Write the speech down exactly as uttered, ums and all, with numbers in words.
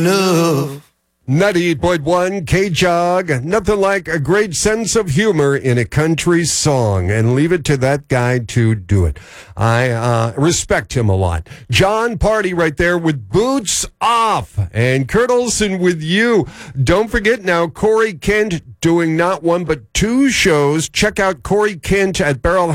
No. ninety-eight point one K-Jog. Nothing like a great sense of humor in a country song. And leave it to that guy to do it. I uh, respect him a lot. John Party right there with Boots Off. And Kurt Olson with you. Don't forget now, Corey Kent doing not one but two shows. Check out Corey Kent at Barrel